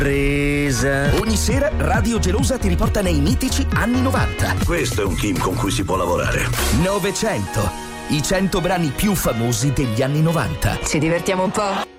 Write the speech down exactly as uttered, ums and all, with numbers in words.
Presa. Ogni sera Radio Gelosa ti riporta nei mitici anni novanta. Questo è un team con cui si può lavorare. Novecento. I cento brani più famosi degli anni novanta. Ci divertiamo un po'?